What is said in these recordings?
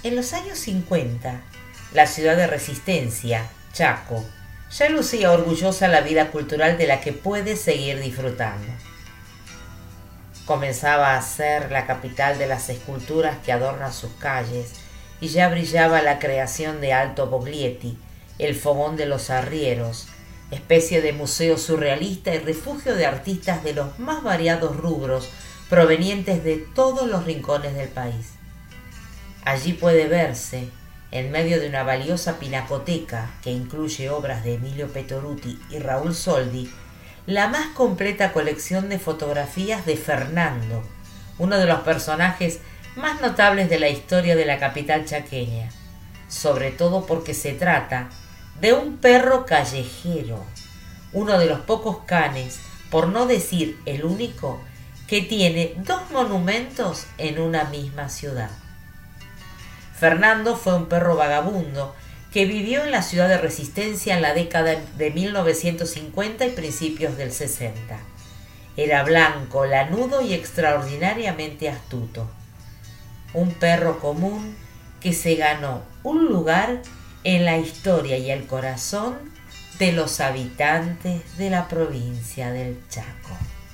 En los años 50, la ciudad de Resistencia, Chaco, ya lucía orgullosa la vida cultural de la que puede seguir disfrutando. Comenzaba a ser la capital de las esculturas que adornan sus calles y ya brillaba la creación de Alto Boglietti, el Fogón de los Arrieros, especie de museo surrealista y refugio de artistas de los más variados rubros provenientes de todos los rincones del país. Allí puede verse, en medio de una valiosa pinacoteca que incluye obras de Emilio Petoruti y Raúl Soldi, la más completa colección de fotografías de Fernando, uno de los personajes más notables de la historia de la capital chaqueña, sobre todo porque se trata de un perro callejero, uno de los pocos canes, por no decir el único, que tiene dos monumentos en una misma ciudad. Fernando fue un perro vagabundo que vivió en la ciudad de Resistencia en la década de 1950 y principios del 60. Era blanco, lanudo y extraordinariamente astuto. Un perro común que se ganó un lugar en la historia y el corazón de los habitantes de la provincia del Chaco.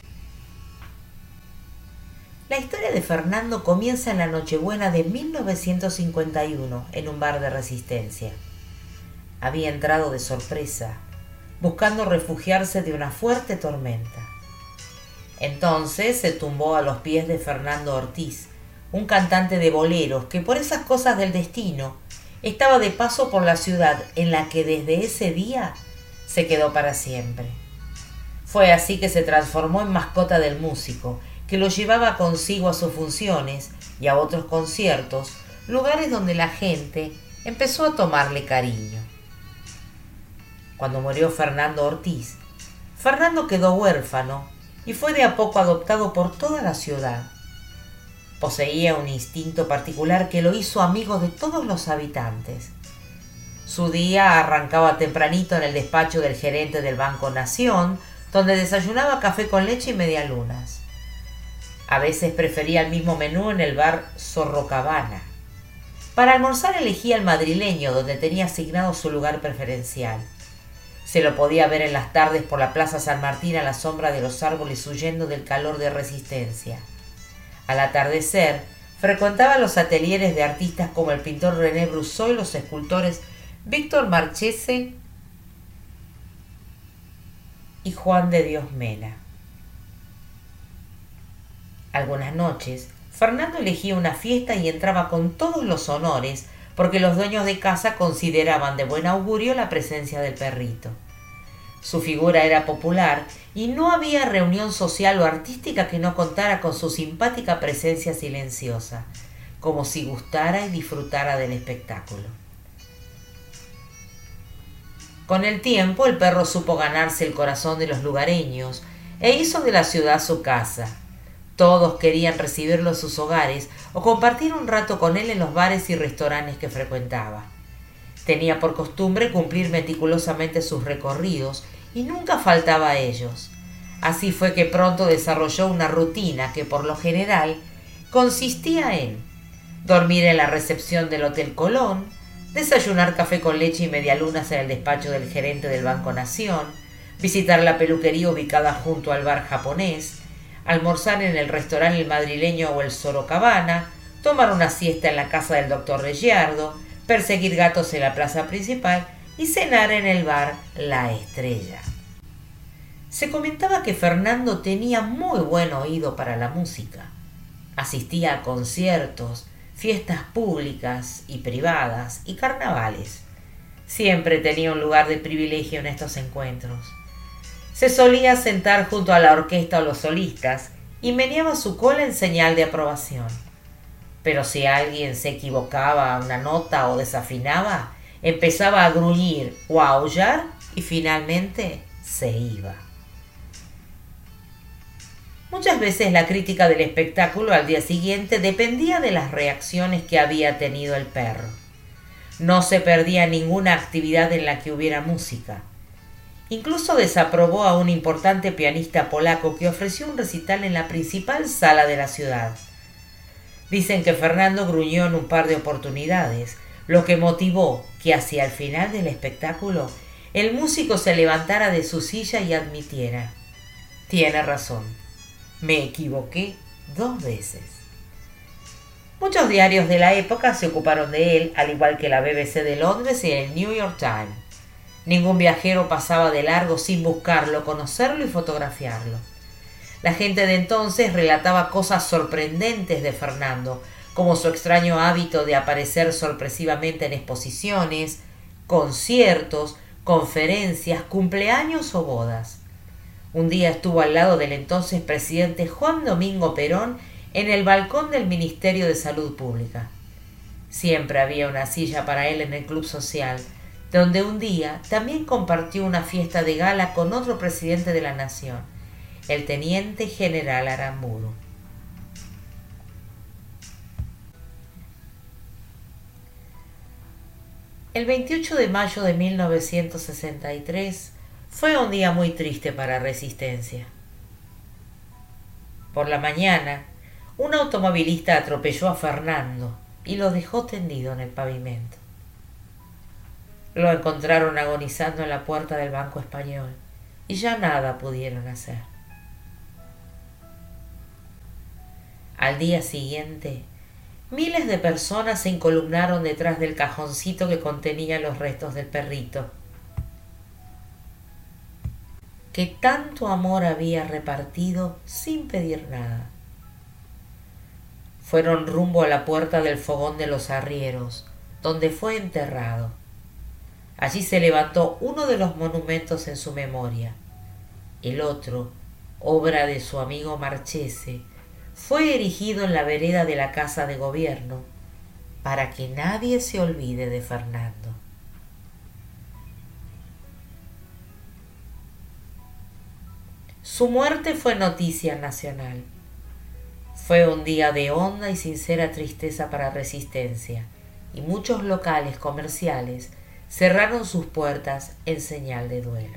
La historia de Fernando comienza en la Nochebuena de 1951 en un bar de Resistencia. Había entrado de sorpresa, buscando refugiarse de una fuerte tormenta. Entonces se tumbó a los pies de Fernando Ortiz, un cantante de boleros que por esas cosas del destino estaba de paso por la ciudad en la que desde ese día se quedó para siempre. Fue así que se transformó en mascota del músico, que lo llevaba consigo a sus funciones y a otros conciertos, lugares donde la gente empezó a tomarle cariño. Cuando murió Fernando Ortiz, Fernando quedó huérfano y fue de a poco adoptado por toda la ciudad. Poseía un instinto particular que lo hizo amigo de todos los habitantes. Su día arrancaba tempranito en el despacho del gerente del Banco Nación, donde desayunaba café con leche y medialunas. A veces prefería el mismo menú en el bar Zorrocabana. Para almorzar elegía el madrileño, donde tenía asignado su lugar preferencial. Se lo podía ver en las tardes por la Plaza San Martín a la sombra de los árboles huyendo del calor de Resistencia. Al atardecer, frecuentaba los atelieres de artistas como el pintor René Brusseau y los escultores Víctor Marchese y Juan de Dios Mena. Algunas noches, Fernando elegía una fiesta y entraba con todos los honores porque los dueños de casa consideraban de buen augurio la presencia del perrito. Su figura era popular y no había reunión social o artística que no contara con su simpática presencia silenciosa, como si gustara y disfrutara del espectáculo. Con el tiempo, el perro supo ganarse el corazón de los lugareños e hizo de la ciudad su casa. Todos querían recibirlo en sus hogares o compartir un rato con él en los bares y restaurantes que frecuentaba. Tenía por costumbre cumplir meticulosamente sus recorridos y nunca faltaba a ellos. Así fue que pronto desarrolló una rutina que por lo general consistía en dormir en la recepción del Hotel Colón, desayunar café con leche y medialunas en el despacho del gerente del Banco Nación, visitar la peluquería ubicada junto al bar japonés, almorzar en el restaurante El Madrileño o el Sorocabana, tomar una siesta en la casa del doctor Reggiardo, perseguir gatos en la plaza principal y cenar en el bar La Estrella. Se comentaba que Fernando tenía muy buen oído para la música. Asistía a conciertos, fiestas públicas y privadas y carnavales. Siempre tenía un lugar de privilegio en estos encuentros. Se solía sentar junto a la orquesta o los solistas y meneaba su cola en señal de aprobación. Pero si alguien se equivocaba una nota o desafinaba, empezaba a gruñir o a aullar y finalmente se iba. Muchas veces la crítica del espectáculo al día siguiente dependía de las reacciones que había tenido el perro. No se perdía ninguna actividad en la que hubiera música. Incluso desaprobó a un importante pianista polaco que ofreció un recital en la principal sala de la ciudad. Dicen que Fernando gruñó en un par de oportunidades, lo que motivó que hacia el final del espectáculo el músico se levantara de su silla y admitiera: tiene razón, me equivoqué 2 veces. Muchos diarios de la época se ocuparon de él, al igual que la BBC de Londres y el New York Times. Ningún viajero pasaba de largo sin buscarlo, conocerlo y fotografiarlo. La gente de entonces relataba cosas sorprendentes de Fernando, como su extraño hábito de aparecer sorpresivamente en exposiciones, conciertos, conferencias, cumpleaños o bodas. Un día estuvo al lado del entonces presidente Juan Domingo Perón en el balcón del Ministerio de Salud Pública. Siempre había una silla para él en el club social, donde un día también compartió una fiesta de gala con otro presidente de la nación, el teniente general Aramburu. El 28 de mayo de 1963 fue un día muy triste para Resistencia. Por la mañana, un automovilista atropelló a Fernando y lo dejó tendido en el pavimento. Lo encontraron agonizando en la puerta del Banco Español y ya nada pudieron hacer. Al día siguiente, miles de personas se encolumnaron detrás del cajoncito que contenía los restos del perrito, que tanto amor había repartido sin pedir nada. Fueron rumbo a la puerta del fogón de los arrieros, donde fue enterrado. Allí se levantó uno de los monumentos en su memoria. El otro, obra de su amigo Marchese, fue erigido en la vereda de la Casa de Gobierno para que nadie se olvide de Fernando. Su muerte fue noticia nacional. Fue un día de honda y sincera tristeza para Resistencia, y muchos locales comerciales cerraron sus puertas en señal de duelo.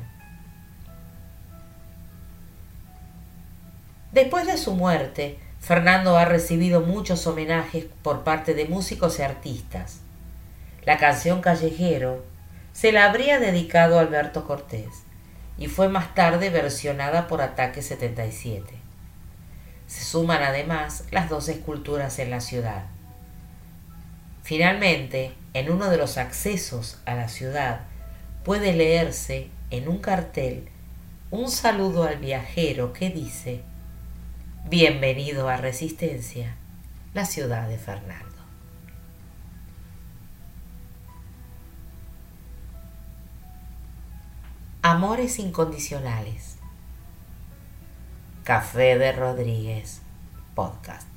Después de su muerte, Fernando ha recibido muchos homenajes por parte de músicos y artistas. La canción Callejero se la habría dedicado a Alberto Cortés y fue más tarde versionada por Ataque 77. Se suman además las 2 esculturas en la ciudad. Finalmente, en uno de los accesos a la ciudad puede leerse en un cartel un saludo al viajero que dice: bienvenido a Resistencia, la ciudad de Fernando. Amores incondicionales. Café de Rodríguez, podcast.